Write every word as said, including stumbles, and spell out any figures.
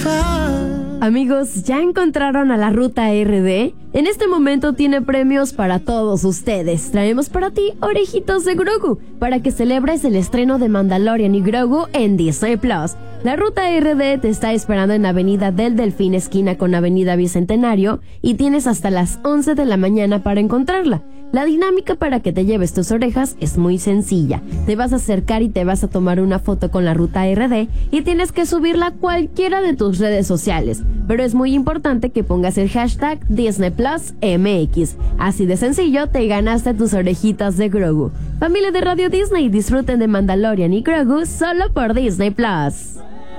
Amigos, ¿ya encontraron a la Ruta R D? En este momento tiene premios para todos ustedes. Traemos para ti orejitos de Grogu, para que celebres el estreno de Mandalorian y Grogu en Disney Plus. La Ruta R D te está esperando en Avenida del Delfín, esquina con Avenida Bicentenario, y tienes hasta las once de la mañana para encontrarla. La dinámica para que te lleves tus orejas es muy sencilla. Te vas a acercar y te vas a tomar una foto con la Ruta R D y tienes que subirla a cualquiera de tus redes sociales. Pero es muy importante que pongas el hashtag Disney Plus M X. Así de sencillo te ganaste tus orejitas de Grogu. Familia de Radio Disney, disfruten de Mandalorian y Grogu solo por Disney Plus.